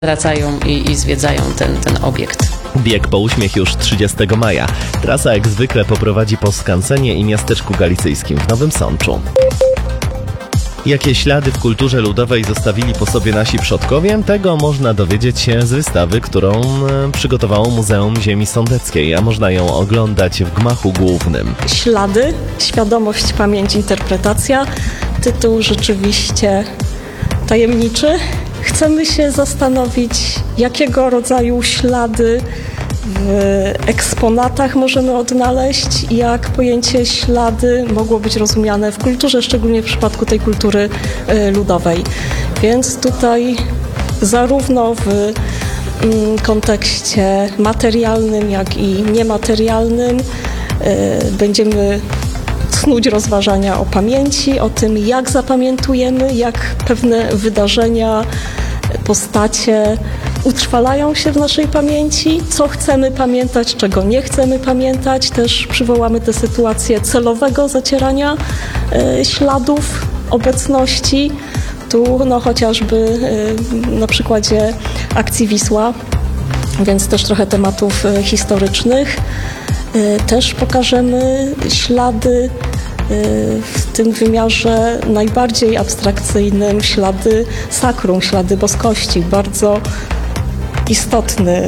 wracają i zwiedzają ten obiekt. Bieg po uśmiech już 30 maja. Trasa jak zwykle poprowadzi po skansenie i miasteczku galicyjskim w Nowym Sączu. Jakie ślady w kulturze ludowej zostawili po sobie nasi przodkowie? Tego można dowiedzieć się z wystawy, którą przygotowało Muzeum Ziemi Sądeckiej, a można ją oglądać w gmachu głównym. Ślady, świadomość, pamięć, interpretacja. Tytuł rzeczywiście tajemniczy. Chcemy się zastanowić, jakiego rodzaju ślady w eksponatach możemy odnaleźć, jak pojęcie ślady mogło być rozumiane w kulturze, szczególnie w przypadku tej kultury ludowej. Więc tutaj zarówno w kontekście materialnym, jak i niematerialnym będziemy snuć rozważania o pamięci, o tym, jak zapamiętujemy, jak pewne wydarzenia, postacie utrwalają się w naszej pamięci, co chcemy pamiętać, czego nie chcemy pamiętać. Też przywołamy tę sytuację celowego zacierania śladów obecności. Tu chociażby na przykładzie akcji Wisła, więc też trochę tematów historycznych. Też pokażemy ślady w tym wymiarze najbardziej abstrakcyjnym, ślady sakrum, ślady boskości. Bardzo istotny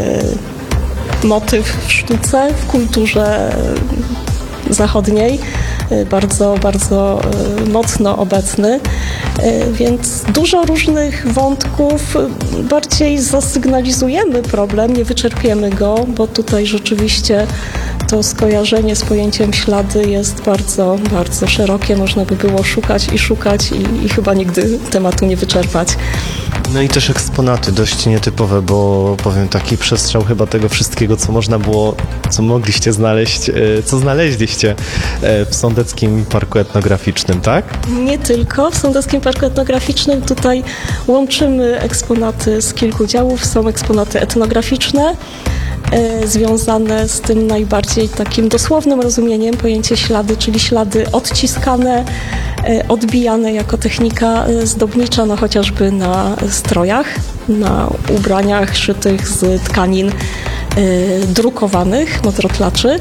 motyw w sztuce, w kulturze zachodniej, bardzo, bardzo mocno obecny, więc dużo różnych wątków. Bardziej zasygnalizujemy problem, nie wyczerpiemy go, bo tutaj rzeczywiście to skojarzenie z pojęciem ślady jest bardzo, bardzo szerokie. Można by było szukać i chyba nigdy tematu nie wyczerpać. No i też eksponaty dość nietypowe, bo powiem taki przestrzał chyba tego wszystkiego, co można było, co mogliście znaleźć, co znaleźliście w Sądeckim Parku Etnograficznym, tak? Nie tylko w Sądeckim Parku Etnograficznym. Tutaj łączymy eksponaty z kilku działów. Są eksponaty etnograficzne, związane z tym najbardziej takim dosłownym rozumieniem pojęcia ślady, czyli ślady odciskane, odbijane jako technika zdobnicza, chociażby na strojach, na ubraniach szytych z tkanin drukowanych, motrotlaczy.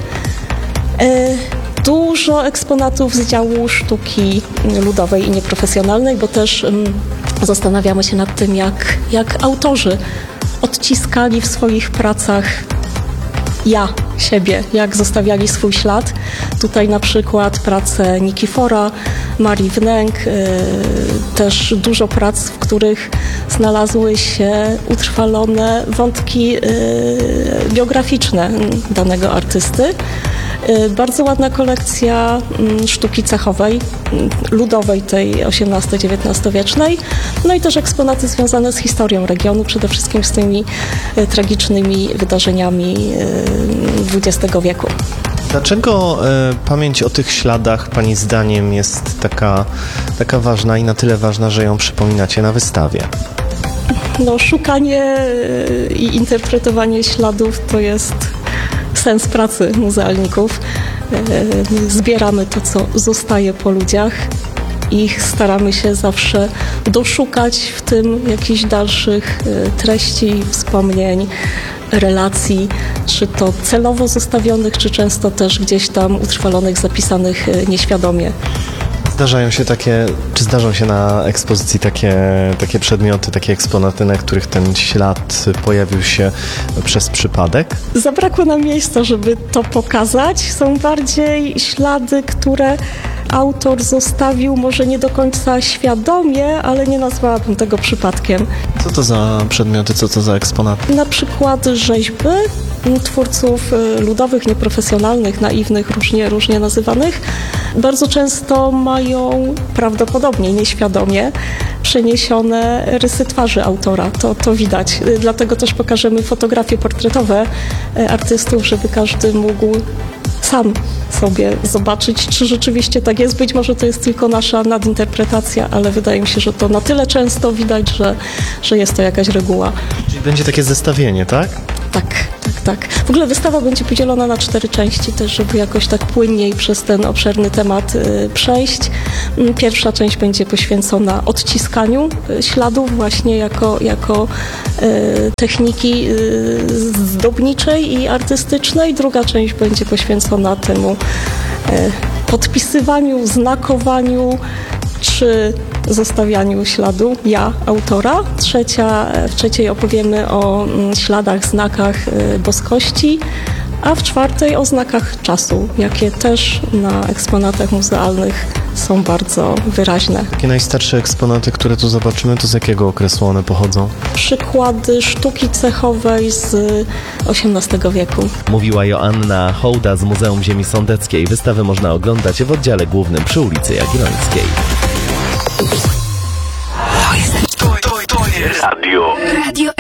Dużo eksponatów z działu sztuki ludowej i nieprofesjonalnej, bo też zastanawiamy się nad tym, jak autorzy odciskali w swoich pracach siebie, jak zostawiali swój ślad. Tutaj na przykład prace Nikifora, Marii Wnęk, też dużo prac, w których znalazły się utrwalone wątki biograficzne danego artysty. Bardzo ładna kolekcja sztuki cechowej, ludowej, tej XVIII-XIX-wiecznej. No i też eksponaty związane z historią regionu, przede wszystkim z tymi tragicznymi wydarzeniami XX wieku. Dlaczego pamięć o tych śladach Pani zdaniem jest taka ważna i na tyle ważna, że ją przypominacie na wystawie? Szukanie i interpretowanie śladów to jest sens pracy muzealników. Zbieramy to, co zostaje po ludziach i staramy się zawsze doszukać w tym jakichś dalszych treści, wspomnień, relacji, czy to celowo zostawionych, czy często też gdzieś tam utrwalonych, zapisanych nieświadomie. Zdarzą się na ekspozycji takie przedmioty, takie eksponaty, na których ten ślad pojawił się przez przypadek? Zabrakło nam miejsca, żeby to pokazać. Są bardziej ślady, które autor zostawił może nie do końca świadomie, ale nie nazwałabym tego przypadkiem. Co to za przedmioty, co to za eksponaty? Na przykład rzeźby twórców ludowych, nieprofesjonalnych, naiwnych, różnie nazywanych. Bardzo często mają prawdopodobnie nieświadomie przeniesione rysy twarzy autora. To widać. Dlatego też pokażemy fotografie portretowe artystów, żeby każdy mógł sam sobie zobaczyć, czy rzeczywiście tak jest. Być może to jest tylko nasza nadinterpretacja, ale wydaje mi się, że to na tyle często widać, że jest to jakaś reguła. Czyli będzie takie zestawienie, tak? Tak. tak. W ogóle wystawa będzie podzielona na 4 części też, żeby jakoś tak płynniej przez ten obszerny temat przejść. Pierwsza część będzie poświęcona odciskaniu śladów właśnie jako techniki zdobniczej i artystycznej. Druga część będzie poświęcona temu podpisywaniu, znakowaniu czy zostawianiu śladu autora. W trzeciej opowiemy o śladach, znakach boskości, a w czwartej o znakach czasu, jakie też na eksponatach muzealnych są bardzo wyraźne. Takie najstarsze eksponaty, które tu zobaczymy, to z jakiego okresu one pochodzą? Przykłady sztuki cechowej z XVIII wieku. Mówiła Joanna Hołda z Muzeum Ziemi Sądeckiej. Wystawę można oglądać w oddziale głównym przy ulicy Jagiellońskiej. To jest Radio